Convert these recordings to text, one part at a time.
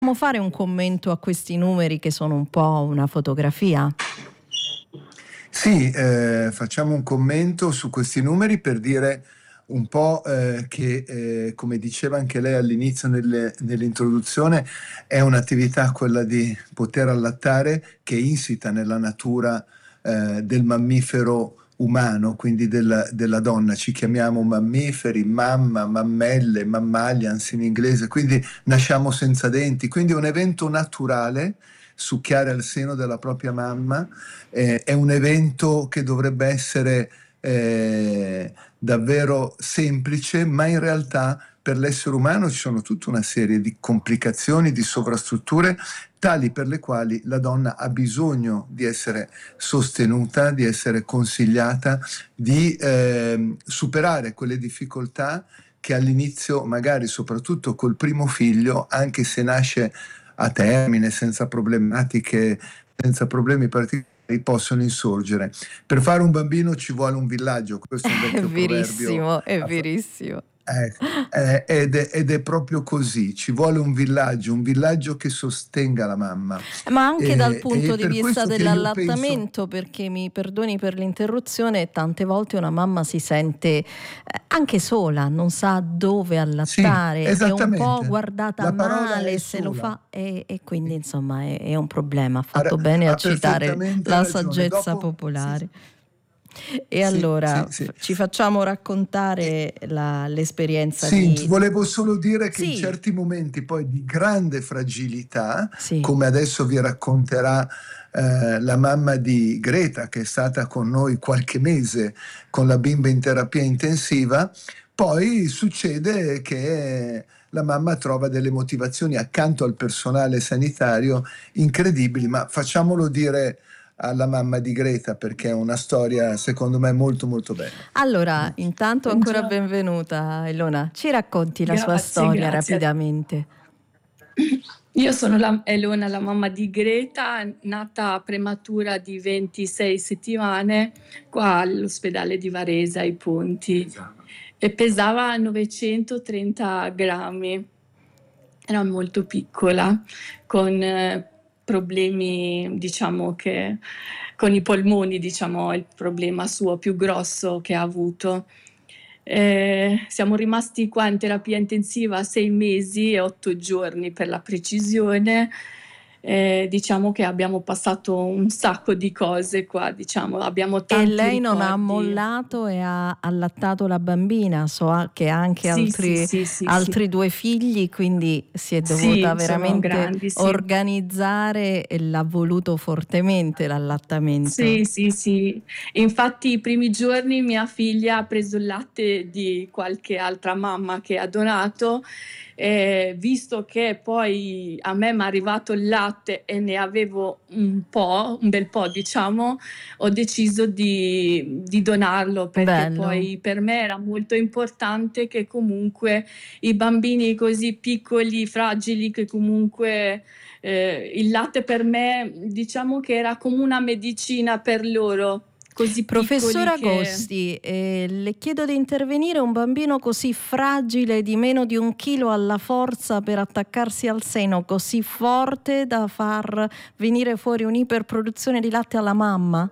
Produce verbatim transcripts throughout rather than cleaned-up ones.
Possiamo fare un commento a questi numeri che sono un po' una fotografia? Sì, eh, facciamo un commento su questi numeri per dire un po' eh, che, eh, come diceva anche lei all'inizio nelle, nell'introduzione, è un'attività quella di poter allattare che è insita nella natura eh, del mammifero umano, quindi della, della donna. Ci chiamiamo mammiferi, mamma, mammelle, mammalians in inglese, quindi nasciamo senza denti, quindi è un evento naturale. Succhiare al seno della propria mamma eh, è un evento che dovrebbe essere eh, davvero semplice, ma in realtà per l'essere umano ci sono tutta una serie di complicazioni, di sovrastrutture tali per le quali la donna ha bisogno di essere sostenuta, di essere consigliata, di eh, superare quelle difficoltà che all'inizio, magari soprattutto col primo figlio, anche se nasce a termine, senza problematiche, senza problemi particolari, possono insorgere. Per fare un bambino ci vuole un villaggio, questo è un vecchio È verissimo, proverbio. è verissimo. Eh, eh, ed, è, ed è proprio così, ci vuole un villaggio, un villaggio che sostenga la mamma. Ma anche dal E, punto e di per vista questo che io penso... dell'allattamento, perché mi perdoni per l'interruzione, tante volte una mamma si sente eh, anche sola, non sa dove Sì, allattare, è un po' esattamente, guardata la parola è male se lo sola. fa e, e quindi insomma è, è un problema. Ha Ha, fatto bene a ha citare perfettamente la ragione. saggezza Dopo, sì, popolare. E sì, allora sì, sì. f- ci facciamo E, raccontare la- l'esperienza Sì, di... volevo solo dire che in Sì, certi momenti poi di grande fragilità, sì. come adesso vi racconterà eh, la mamma di Greta, che è stata con noi qualche mese con la bimba in terapia intensiva, poi succede che la mamma trova delle motivazioni accanto al personale sanitario incredibili, ma facciamolo dire alla mamma di Greta perché è una storia secondo me molto molto bella. Allora, intanto ancora Buongiorno. benvenuta Elona, ci racconti la sua Grazie, storia grazie. rapidamente? Io sono la, Elona, la mamma di Greta, nata prematura di ventisei settimane qua all'ospedale di Varese ai Ponti e pesava novecentotrenta grammi. Era molto piccola, con eh, problemi, diciamo che con i polmoni, diciamo, è il problema suo più grosso che ha avuto. Eh, siamo rimasti qua in terapia intensiva sei mesi e otto giorni per la precisione. Eh, diciamo che abbiamo passato un sacco di cose qua, diciamo, abbiamo E tanti lei non ha ricordi. mollato e ha allattato la bambina, so a- che ha anche Sì, sì, altri, sì, sì, altri sì. due figli, quindi si è dovuta Sì, sono veramente grandi, sì. organizzare e l'ha voluto fortemente l'allattamento. Sì, sì, sì. Infatti i primi giorni mia figlia ha preso il latte di qualche altra mamma che ha donato, e visto che poi a me mi è arrivato il latte e ne avevo un po', un bel po', diciamo, ho deciso di, di donarlo perché Bello. poi per me era molto importante che comunque i bambini così piccoli, fragili, che comunque eh, il latte per me, diciamo che era come una medicina per loro, così Professor piccoli che... Agosti, eh, le chiedo di intervenire. Un bambino così fragile, di meno di un chilo, alla forza per attaccarsi al seno, così forte da far venire fuori un'iperproduzione di latte alla mamma?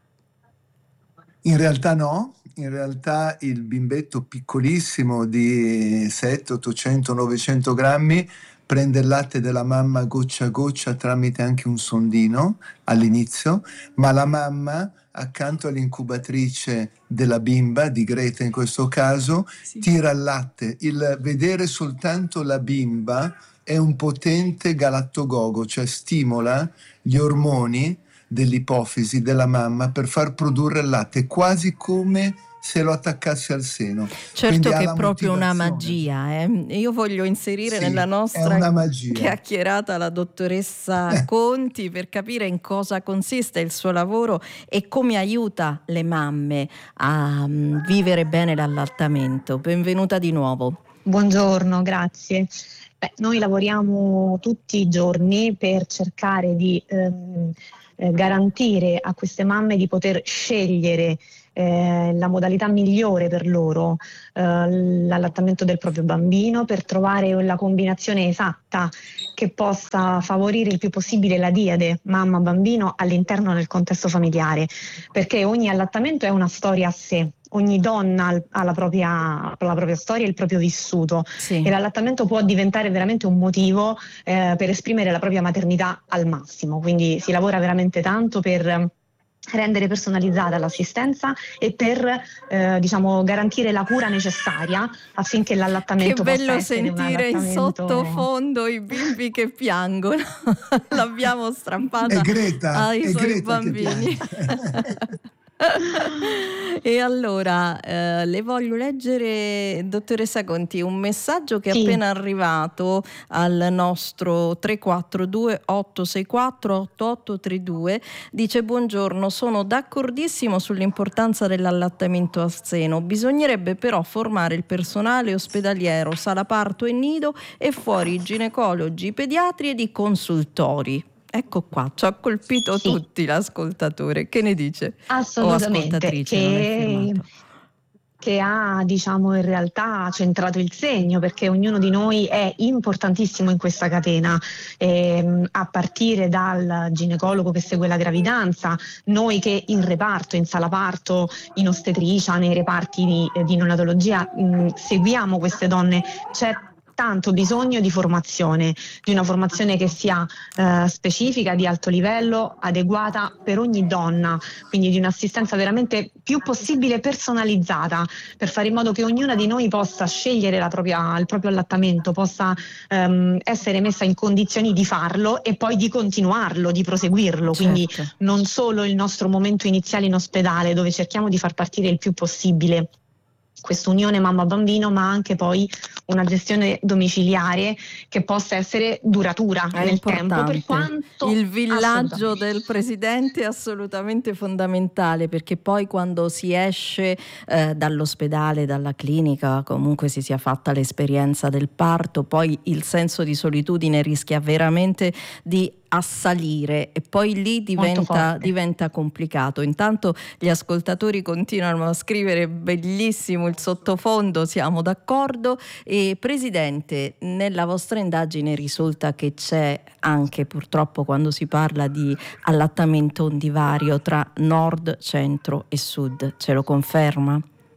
In realtà no, in realtà il bimbetto piccolissimo di settecento, ottocento, novecento grammi prende il latte della mamma goccia a goccia tramite anche un sondino all'inizio, ma la mamma accanto all'incubatrice della bimba, di Greta in questo caso, Sì. tira il latte. Il vedere soltanto la bimba è un potente galattogogo, cioè stimola gli ormoni dell'ipofisi della mamma per far produrre il latte, quasi come se lo attaccasse al seno. Certo. Quindi che ha è la proprio una motivazione. magia. Eh? Io voglio inserire Sì, nella è nostra una magia. chiacchierata la dottoressa Conti per capire in cosa consiste il suo lavoro e come aiuta le mamme a um, vivere bene l'allattamento. Benvenuta di nuovo. Buongiorno, grazie. Beh, noi lavoriamo tutti i giorni per cercare di ehm, eh, garantire a queste mamme di poter scegliere eh, la modalità migliore per loro, eh, l'allattamento del proprio bambino, per trovare la combinazione esatta che possa favorire il più possibile la diade mamma-bambino all'interno del contesto familiare, perché ogni allattamento è una storia a sé. Ogni donna ha la propria, la propria storia e il proprio vissuto, Sì. e l'allattamento può diventare veramente un motivo eh, per esprimere la propria maternità al massimo. Quindi si lavora veramente tanto per rendere personalizzata l'assistenza e per eh, diciamo garantire la cura necessaria affinché l'allattamento Che bello possa essere un sentire in allattamento... sottofondo i bimbi che piangono. L'abbiamo È strappata Greta, ai è suoi Greta che bambini. piange. E allora eh, le voglio leggere, dottoressa Conti, un messaggio che è Sì. appena arrivato al nostro tre quattro due otto sei quattro otto otto tre due. Dice: buongiorno, sono d'accordissimo sull'importanza dell'allattamento al seno, bisognerebbe però formare il personale ospedaliero, sala parto e nido e fuori i ginecologi, i pediatri ed i consultori. Ecco qua, ci ha colpito Sì. tutti l'ascoltatore. Che ne dice? O Assolutamente, ascoltatrice, non è che, firmato. che ha diciamo in realtà centrato il segno, perché ognuno di noi è importantissimo in questa catena, ehm, a partire dal ginecologo che segue la gravidanza, noi che in reparto, in sala parto, in ostetricia, nei reparti di, di neonatologia mh, seguiamo queste donne. C'è tanto bisogno di formazione, di una formazione che sia eh, specifica, di alto livello, adeguata per ogni donna, quindi di un'assistenza veramente più possibile personalizzata, per fare in modo che ognuna di noi possa scegliere la propria, il proprio allattamento, possa ehm, essere messa in condizioni di farlo e poi di continuarlo, di proseguirlo. Quindi Certo. non solo il nostro momento iniziale in ospedale, dove cerchiamo di far partire il più possibile questa unione mamma-bambino, ma anche poi una gestione domiciliare che possa essere duratura È nel tempo, per importante. quanto Il villaggio assolutamente. del presidente è assolutamente fondamentale, perché poi quando si esce eh, dall'ospedale, dalla clinica, comunque si sia fatta l'esperienza del parto, poi il senso di solitudine rischia veramente di assalire e poi lì diventa, diventa complicato. Intanto gli ascoltatori continuano a scrivere: bellissimo il sottofondo, siamo d'accordo. E Presidente, nella vostra indagine risulta che c'è anche, purtroppo, quando si parla di allattamento, un divario tra nord, centro e sud. Ce lo conferma?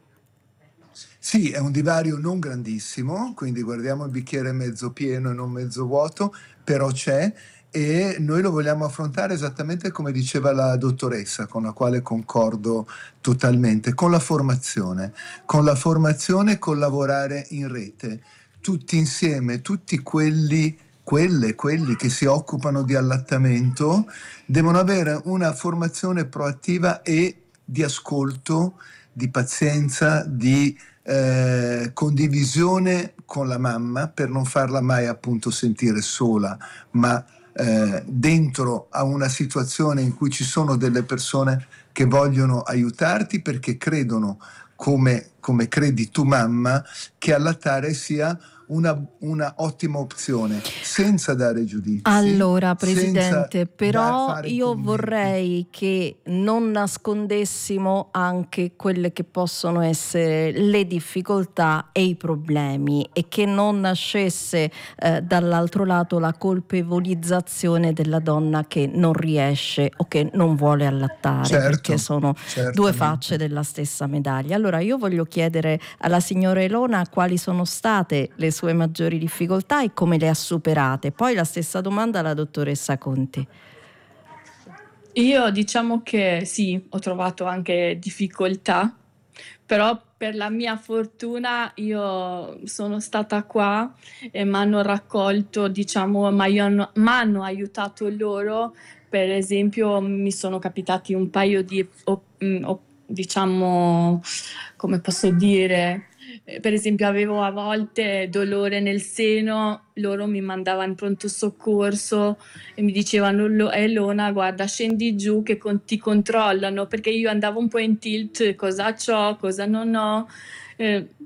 Sì, è un divario non grandissimo, quindi guardiamo il bicchiere mezzo pieno e non mezzo vuoto, però c'è, e noi lo vogliamo affrontare esattamente come diceva la dottoressa, con la quale concordo totalmente, con la formazione, con la formazione, con lavorare in rete, tutti insieme, tutti quelli, quelle, quelli che si occupano di allattamento devono avere una formazione proattiva e di ascolto, di pazienza, di eh, condivisione con la mamma, per non farla mai appunto sentire sola, ma eh, dentro a una situazione in cui ci sono delle persone che vogliono aiutarti perché credono, come, come credi tu mamma, che allattare sia una, una ottima opzione, senza dare giudizi. Allora, Presidente, però io commenti. vorrei che non nascondessimo anche quelle che possono essere le difficoltà e i problemi, e che non nascesse eh, dall'altro lato la colpevolizzazione della donna che non riesce o che non vuole allattare, Certo, perché sono certamente. due facce della stessa medaglia. Allora io voglio chiedere alla signora Elona quali sono state le sue maggiori difficoltà e come le ha superate. Poi la stessa domanda alla dottoressa Conti. Io diciamo che sì, ho trovato anche difficoltà, però per la mia fortuna io sono stata qua e mi hanno raccolto, diciamo, ma io mi hanno aiutato loro. Per esempio mi sono capitati un paio di, o, o, diciamo, come posso dire, per esempio avevo a volte dolore nel seno, loro mi mandavano in pronto soccorso e mi dicevano: Elona, guarda, scendi giù che con- ti controllano, perché io andavo un po' in tilt, cosa c'ho, cosa non ho. Eh,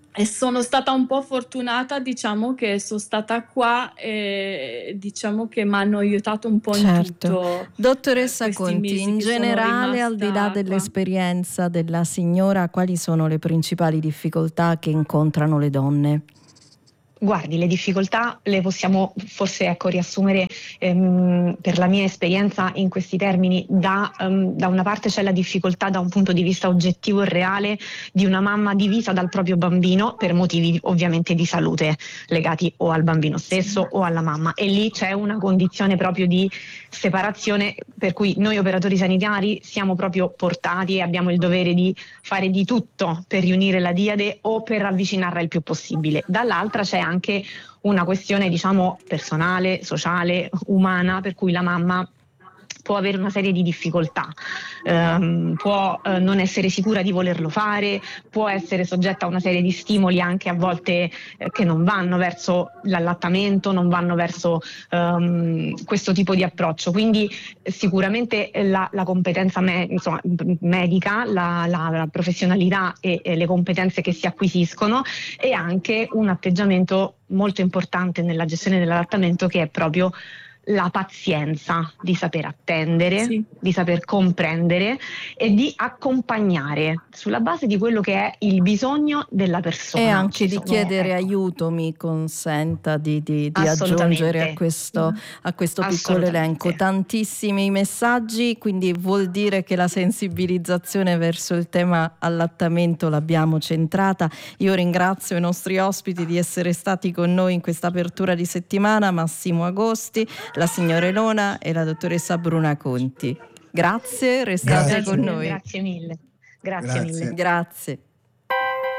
e sono stata un po' fortunata, diciamo che sono stata qua e diciamo che mi hanno aiutato un po' certo. in tutto. Dottoressa questi Conti, mesi in che sono generale, al di là rimasta qua. dell'esperienza della signora, quali sono le principali difficoltà che incontrano le donne? Guardi, le difficoltà le possiamo forse ecco, riassumere ehm, per la mia esperienza in questi termini. Da, um, da una parte c'è la difficoltà da un punto di vista oggettivo e reale di una mamma divisa dal proprio bambino per motivi ovviamente di salute legati o al bambino stesso o alla mamma, e lì c'è una condizione proprio di separazione per cui noi operatori sanitari siamo proprio portati e abbiamo il dovere di fare di tutto per riunire la diade o per avvicinarla il più possibile. Dall'altra c'è anche una questione, diciamo, personale, sociale, umana, per cui la mamma può avere una serie di difficoltà, ehm, può eh, non essere sicura di volerlo fare, può essere soggetta a una serie di stimoli anche a volte eh, che non vanno verso l'allattamento, non vanno verso ehm, questo tipo di approccio. Quindi eh, sicuramente la, la competenza me- insomma, medica, la, la, la professionalità e, e le competenze che si acquisiscono, e anche un atteggiamento molto importante nella gestione dell'allattamento, che è proprio la pazienza di saper attendere, Sì. di saper comprendere e di accompagnare sulla base di quello che è il bisogno della persona. E anche Ci di sono, chiedere ecco, aiuto, mi consenta di, di, di assolutamente. aggiungere a questo, a questo piccolo Assolutamente. elenco tantissimi messaggi, quindi vuol dire che la sensibilizzazione verso il tema allattamento l'abbiamo centrata. Io ringrazio i nostri ospiti di essere stati con noi in questa apertura di settimana, Massimo Agosti, la signora Elona e la dottoressa Bruna Conti. Grazie, restate Grazie. con noi. Grazie mille. Grazie, Grazie. mille. Grazie.